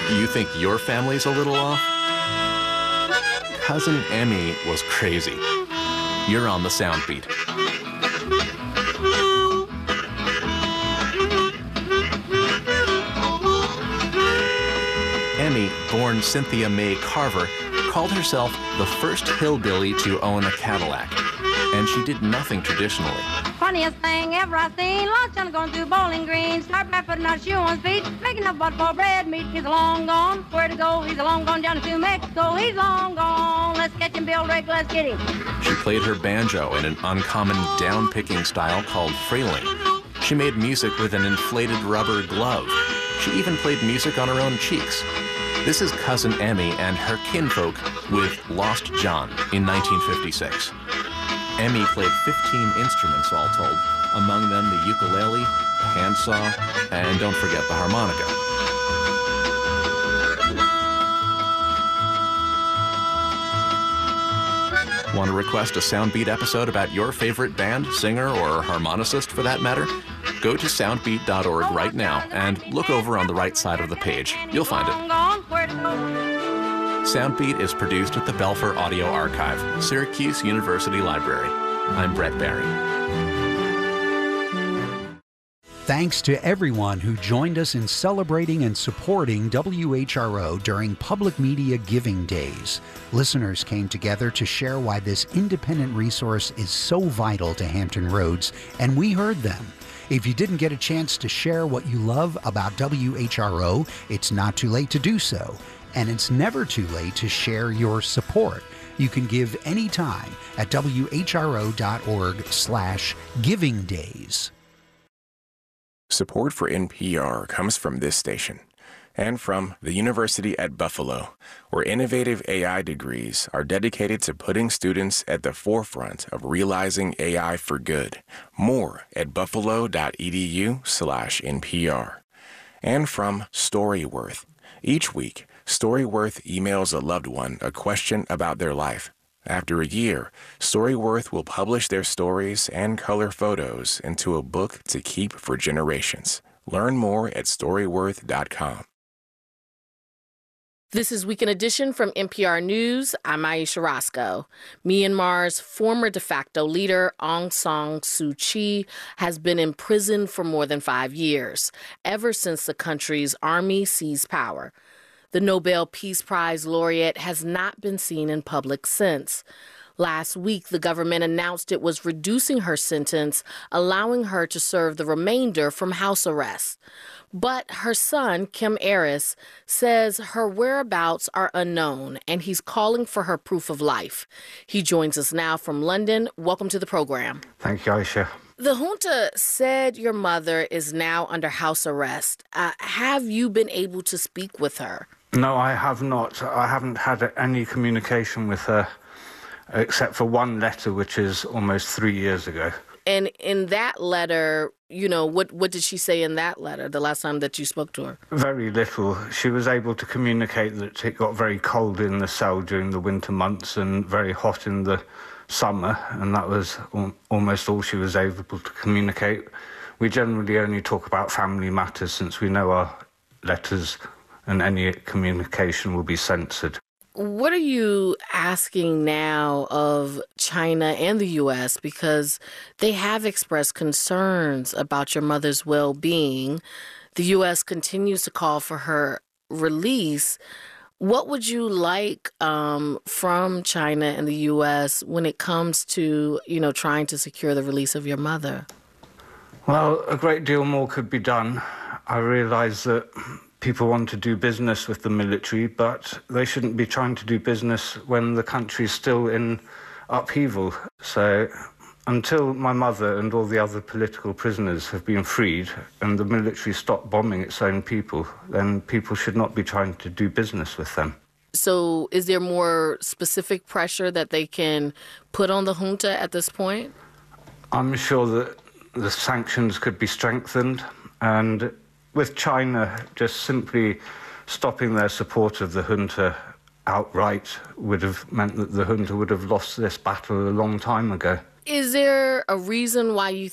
You think your family's a little off? Cousin Emmy was crazy. You're on the Soundbeat. Emmy, born Cynthia May Carver, called herself the first hillbilly to own a Cadillac, and she did nothing traditionally. Funniest thing ever I seen, lunch and going through Bowling Green, start by putting on shoe on his feet, making a butt for bread meat. He's long gone, where to go? He's long gone down to Mexico. He's long gone. Let's get him, Bill Drake. Let's get him. She played her banjo in an uncommon down-picking style called frailing. She made music with an inflated rubber glove. She even played music on her own cheeks. This is Cousin Emmy and her kinfolk with Lost John in 1956. Emmy played 15 instruments all told, among them the ukulele, handsaw, and don't forget the harmonica. Want to request a Soundbeat episode about your favorite band, singer, or harmonicist for that matter? Go to soundbeat.org right now and look over on the right side of the page. You'll find it. Soundbeat is produced at the Belfer Audio Archive, Syracuse University Library. I'm Brett Barry. Thanks to everyone who joined us in celebrating and supporting WHRO during Public Media Giving Days. Listeners came together to share why this independent resource is so vital to Hampton Roads, and we heard them. If you didn't get a chance to share what you love about WHRO, it's not too late to do so. And it's never too late to share your support. You can give anytime at whro.org/givingdays. Support for NPR comes from this station and from the University at Buffalo, where innovative AI degrees are dedicated to putting students at the forefront of realizing AI for good. More at buffalo.edu/NPR. And from Storyworth. Each week, Storyworth emails a loved one a question about their life. After a year, Storyworth will publish their stories and color photos into a book to keep for generations. Learn more at storyworth.com. This is Weekend Edition from NPR News. I'm Aisha Roscoe. Myanmar's former de facto leader, Aung San Suu Kyi, has been in prison for more than 5 years, ever since the country's army seized power. The Nobel Peace Prize laureate has not been seen in public since. Last week, the government announced it was reducing her sentence, allowing her to serve the remainder from house arrest. But her son, Kim Aris, says her whereabouts are unknown, and he's calling for her proof of life. He joins us now from London. Welcome to the program. Thank you, Aisha. The junta said your mother is now under house arrest. Have you been able to speak with her? No, I have not. I haven't had any communication with her, except for one letter, which is almost 3 years ago. And in that letter, what did she say in that letter, the last time that you spoke to her? Very little. She was able to communicate that it got very cold in the cell during the winter months and very hot in the summer, and that was almost all she was able to communicate. We generally only talk about family matters since we know our letters and any communication will be censored. What are you asking now of China and the U.S. because they have expressed concerns about your mother's well-being? The U.S. continues to call for her release. What would you like from China and the U.S. when it comes to, trying to secure the release of your mother? Well, a great deal more could be done. I realize that people want to do business with the military, but they shouldn't be trying to do business when the country's still in upheaval. So until my mother and all the other political prisoners have been freed and the military stop bombing its own people, then people should not be trying to do business with them. So is there more specific pressure that they can put on the junta at this point? I'm sure that the sanctions could be strengthened, and with China just simply stopping their support of the junta outright would have meant that the junta would have lost this battle a long time ago. Is there a reason why you